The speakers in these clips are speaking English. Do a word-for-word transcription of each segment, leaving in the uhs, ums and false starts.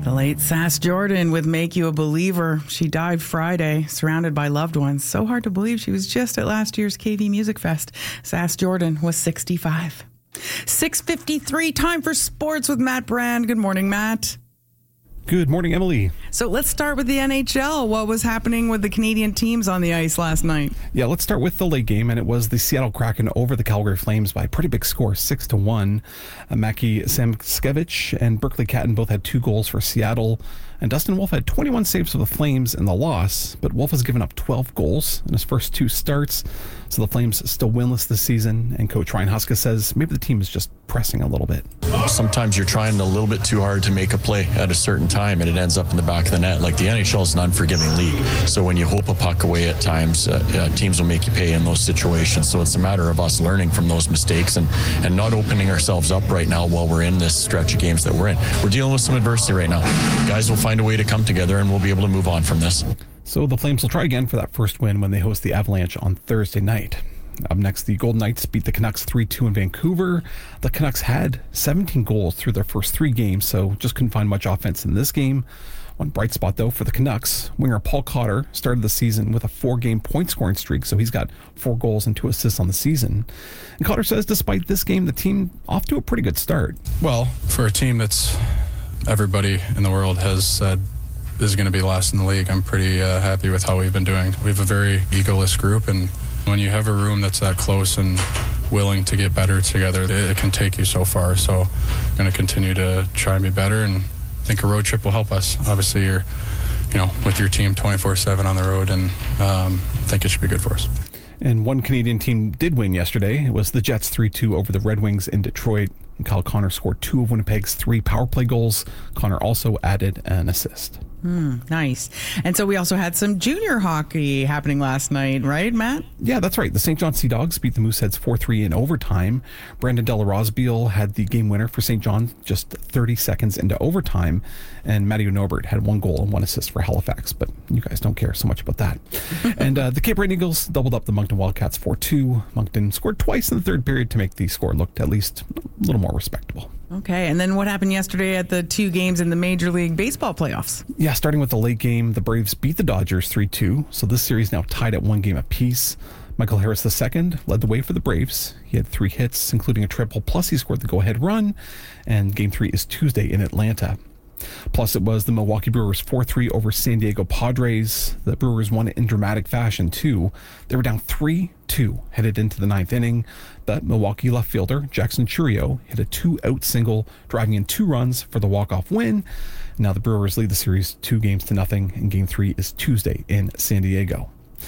The late Sass Jordan with Make You a Believer. She died Friday, surrounded by loved ones. So hard to believe she was just at last year's K V Music Fest. Sass Jordan was sixty-five. six fifty-three, time for sports with Matt Brand. Good morning, Matt. Good morning, Emily. So let's start with the N H L. What was happening with the Canadian teams on the ice last night? Yeah, let's start with the late game, and it was the Seattle Kraken over the Calgary Flames by a pretty big score, six to one. Uh, Mackie Samskevich and Berkeley Catton both had two goals for Seattle, and Dustin Wolf had twenty-one saves for the Flames in the loss, but Wolf has given up twelve goals in his first two starts, so the Flames still winless this season, and Coach Ryan Huska says maybe the team is just pressing a little bit. Sometimes you're trying a little bit too hard to make a play at a certain time, and it ends up in the back of the net. Like, the N H L is an unforgiving league, so when you hope a puck away at times, uh, uh, teams will make you pay in those situations. So it's a matter of us learning from those mistakes and, and not opening ourselves up right now while we're in this stretch of games that we're in. We're dealing with some adversity right now. Guys will find a way to come together, and we'll be able to move on from this. So the Flames will try again for that first win when they host the Avalanche on Thursday night. Up next, the Golden Knights beat the Canucks three two in Vancouver. The Canucks had seventeen goals through their first three games, so just couldn't find much offense in this game. One bright spot, though, for the Canucks, winger Paul Cotter started the season with a four-game point-scoring streak, so he's got four goals and two assists on the season. And Cotter says despite this game, the team off to a pretty good start. Well, for a team that's everybody in the world has said is going to be last in the league, I'm pretty uh, happy with how we've been doing. We have a very egoless group, and when you have a room that's that close and willing to get better together, it, it can take you so far. So I'm going to continue to try and be better, and I think a road trip will help us. Obviously, you're, you know, with your team twenty-four seven on the road, and um, I think it should be good for us. And one Canadian team did win yesterday. It was the Jets three two over the Red Wings in Detroit. And Kyle Connor scored two of Winnipeg's three power play goals. Connor also added an assist. Mm, nice. And so we also had some junior hockey happening last night, right, Matt? Yeah, that's right. The Saint John Sea Dogs beat the Mooseheads four three in overtime. Brandon Delarosbeal had the game winner for Saint John just thirty seconds into overtime. And Matty Norbert had one goal and one assist for Halifax, but you guys don't care so much about that. and uh, the Cape Breton Eagles doubled up the Moncton Wildcats four two. Moncton scored twice in the third period to make the score look at least a little more respectable. Okay, and then what happened yesterday at the two games in the Major League Baseball playoffs? Yeah, starting with the late game, the Braves beat the Dodgers three two, so this series now tied at one game apiece. Michael Harris the second led the way for the Braves. He had three hits, including a triple, plus he scored the go-ahead run, and Game three is Tuesday in Atlanta. Plus, it was the Milwaukee Brewers four three over San Diego Padres. The Brewers won it in dramatic fashion, too. They were down three two headed into the ninth inning. But Milwaukee left fielder Jackson Chourio hit a two-out single, driving in two runs for the walk-off win. Now the Brewers lead the series two games to nothing, and Game three is Tuesday in San Diego.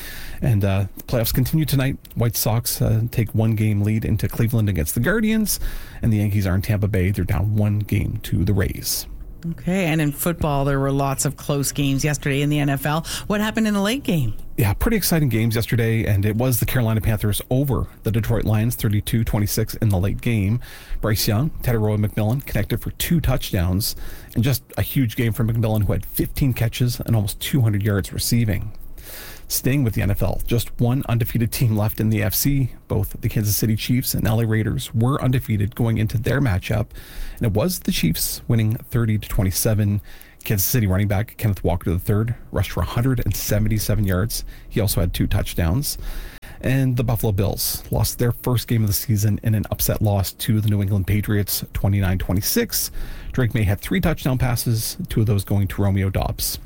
And uh, the playoffs continue tonight. White Sox uh, take one game lead into Cleveland against the Guardians, and the Yankees are in Tampa Bay. They're down one game to the Rays. Okay, and in football, there were lots of close games yesterday in the N F L. What happened in the late game? Yeah, pretty exciting games yesterday, and it was the Carolina Panthers over the Detroit Lions, thirty-two twenty-six in the late game. Bryce Young, Tataroa McMillan connected for two touchdowns, and just a huge game for McMillan, who had fifteen catches and almost two hundred yards receiving. Staying with the N F L, just one undefeated team left in the F C. Both the Kansas City Chiefs and L A Raiders were undefeated going into their matchup, and it was the Chiefs winning thirty to twenty-seven. Kansas City running back Kenneth Walker the third rushed for one hundred seventy-seven yards. He also had two touchdowns. And the Buffalo Bills lost their first game of the season in an upset loss to the New England Patriots, twenty-nine twenty-six. Drake May had three touchdown passes, two of those going to Romeo Doubs.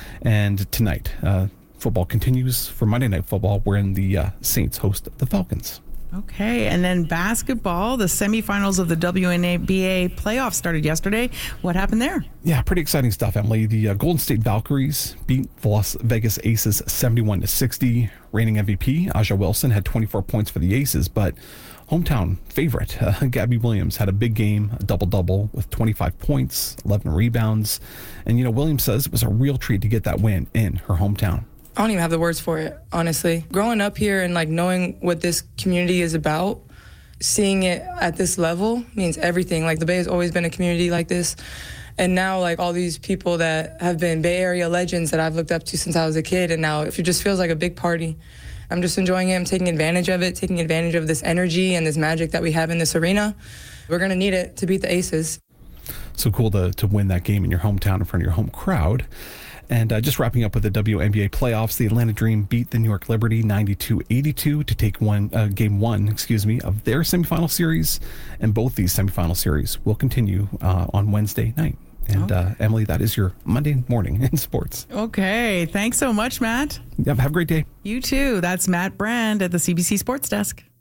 And tonight, uh, football continues for Monday Night Football, wherein the uh, Saints host the Falcons. Okay, and then basketball, the semifinals of the W N B A playoffs started yesterday. What happened there? Yeah, pretty exciting stuff, Emily. The uh, Golden State Valkyries beat the Las Vegas Aces seventy-one to sixty. Reigning M V P Aja Wilson had twenty-four points for the Aces, but hometown favorite uh, Gabby Williams had a big game, a double-double with twenty-five points, eleven rebounds. And, you know, Williams says it was a real treat to get that win in her hometown. I don't even have the words for it, honestly. Growing up here and like knowing what this community is about, seeing it at this level means everything. Like the Bay has always been a community like this. And now like all these people that have been Bay Area legends that I've looked up to since I was a kid, and now it just feels like a big party. I'm just enjoying it. I'm taking advantage of it, taking advantage of this energy and this magic that we have in this arena. We're going to need it to beat the Aces. So cool to, to win that game in your hometown in front of your home crowd. And uh, just wrapping up with the W N B A playoffs, the Atlanta Dream beat the New York Liberty ninety-two eighty-two to take one uh, game one, excuse me, of their semifinal series. And both these semifinal series will continue uh, on Wednesday night. And Oh. uh, Emily, that is your Monday morning in sports. Okay. Thanks so much, Matt. Yep, have a great day. You too. That's Matt Brand at the C B C Sports Desk.